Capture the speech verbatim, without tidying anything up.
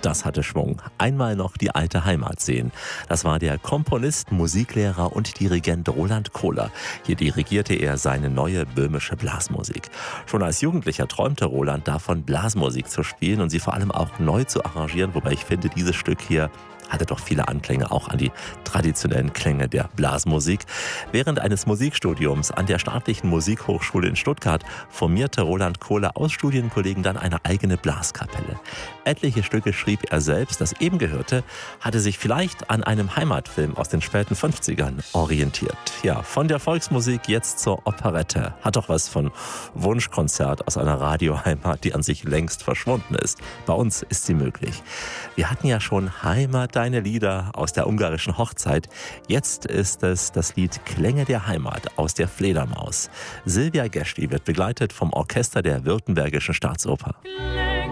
das hatte Schwung. Einmal noch die alte Heimat sehen. Das war der Komponist, Musiklehrer und Dirigent Roland Kohler. Hier dirigierte er seine neue böhmische Blasmusik. Schon als Jugendlicher träumte Roland davon, Blasmusik zu spielen und sie vor allem auch neu zu arrangieren, wobei ich finde, dieses Stück hier hatte doch viele Anklänge auch an die traditionellen Klänge der Blasmusik. Während eines Musikstudiums an der Staatlichen Musikhochschule in Stuttgart formierte Roland Kohler aus Studienkollegen dann eine eigene Blaskapelle. Etliche Stücke schrieb er selbst. Das eben Gehörte hatte sich vielleicht an einem Heimatfilm aus den späten fünfzigern orientiert. Ja, von der Volksmusik jetzt zur Operette. Hat doch was von Wunschkonzert aus einer Radioheimat, die an sich längst verschwunden ist. Bei uns ist sie möglich. Wir hatten ja schon Heimat, deine Lieder aus der ungarischen Hochzeit. Jetzt ist es das Lied Klänge der Heimat aus der Fledermaus. Silvia Geschli wird begleitet vom Orchester der Württembergischen Staatsoper.